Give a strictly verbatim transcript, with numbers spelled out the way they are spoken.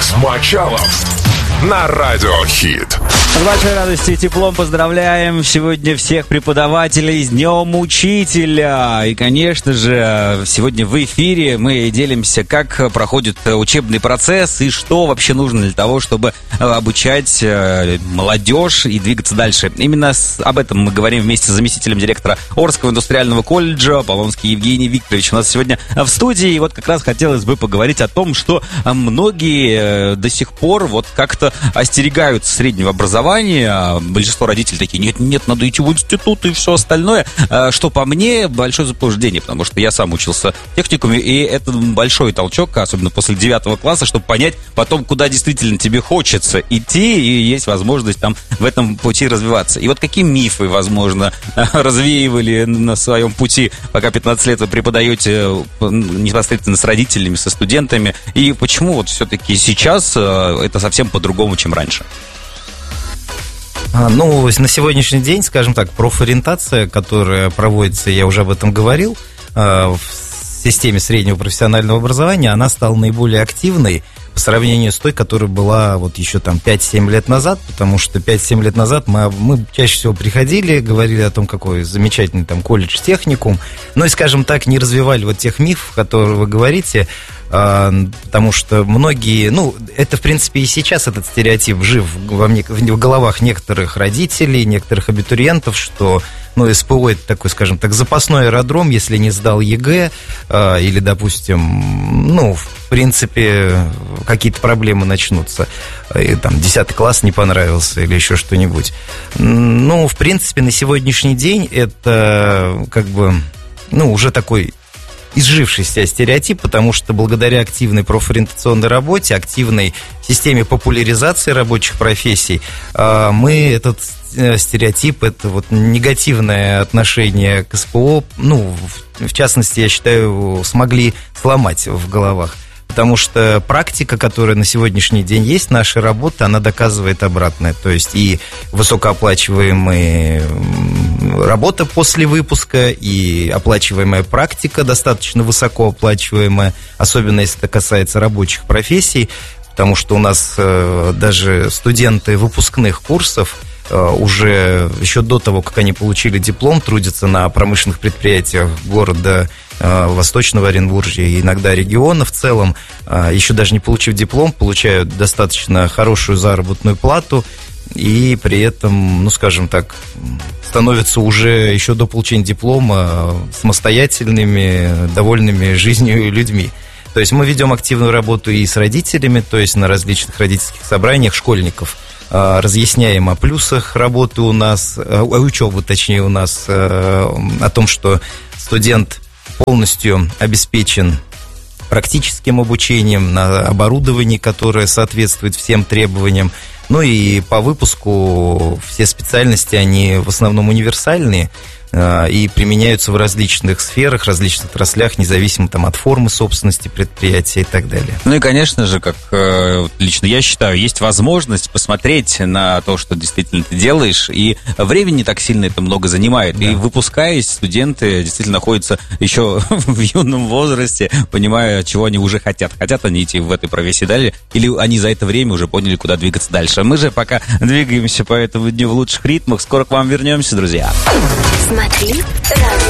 Макс Мочалов на Радио Хит. С большой радостью и теплом поздравляем сегодня всех преподавателей с Днем Учителя. И, конечно же, сегодня в эфире мы делимся, как проходит учебный процесс и что вообще нужно для того, чтобы обучать молодежь и двигаться дальше. Именно об этом мы говорим вместе с заместителем директора Орского индустриального колледжа Полонский Евгений Викторович у нас сегодня в студии. И вот как раз хотелось бы поговорить о том, что многие до сих пор вот как-то остерегаются среднего образования. Большинство родителей такие: нет, нет, надо идти в институт и все остальное. Что по мне большое заблуждение, потому что я сам учился в техникуме, и это большой толчок, особенно после девятого класса, чтобы понять потом, куда действительно тебе хочется идти, и есть возможность там в этом пути развиваться. И вот какие мифы, возможно, развеивали на своем пути, пока пятнадцать лет вы преподаете непосредственно с родителями, со студентами, и почему вот все-таки сейчас это совсем по-другому, чем раньше? Ну, на сегодняшний день, скажем так, профориентация, которая проводится, я уже об этом говорил, в системе среднего профессионального образования, она стала наиболее активной по сравнению с той, которая была вот еще там пять-семь лет назад, потому что пять-семь лет назад мы, мы чаще всего приходили, говорили о том, какой замечательный там колледж, техникум, ну и, скажем так, не развивали вот тех мифов, которые вы говорите, потому что многие, ну, это, в принципе, и сейчас этот стереотип жив во мне, в головах некоторых родителей, некоторых абитуриентов, что, ну, СПО — это такой, скажем так, запасной аэродром, если не сдал ЕГЭ, или, допустим, ну, в принципе, какие-то проблемы начнутся, и, там, десятый класс не понравился или еще что-нибудь. Ну, в принципе, на сегодняшний день это, как бы, ну, уже такой изжившийся стереотип, потому что благодаря активной профориентационной работе, активной системе популяризации рабочих профессий, мы этот стереотип, это вот негативное отношение к СПО, ну, в частности, я считаю, смогли сломать в головах. Потому что практика, которая на сегодняшний день есть, наша работа, она доказывает обратное. То есть и высокооплачиваемая работа после выпуска, и оплачиваемая практика достаточно высокооплачиваемая, особенно если это касается рабочих профессий, потому что у нас даже студенты выпускных курсов уже еще до того, как они получили диплом, трудятся на промышленных предприятиях города Восточного Оренбуржья и иногда региона в целом, еще даже не получив диплом, получают достаточно хорошую заработную плату и при этом, ну, скажем так, становятся уже еще до получения диплома самостоятельными, довольными жизнью людьми. То есть мы ведем активную работу и с родителями, то есть на различных родительских собраниях школьников, разъясняем о плюсах работы у нас, о учебы, точнее, у нас, о том, что студент полностью обеспечен практическим обучением на оборудовании, которое соответствует всем требованиям. Ну и по выпуску все специальности, они в основном универсальные и применяются в различных сферах, различных отраслях, независимо там, от формы собственности предприятия и так далее. Ну и, конечно же, как э, лично я считаю, есть возможность посмотреть на то, что действительно ты делаешь, и времени не так сильно это много занимает. Да. И выпускаясь, студенты действительно находятся еще в юном возрасте, понимая, чего они уже хотят. Хотят они идти в этой профессии далее, или они за это время уже поняли, куда двигаться дальше. Мы же пока двигаемся по этому дню в лучших ритмах. Скоро к вам вернемся, друзья. Смотри, радио.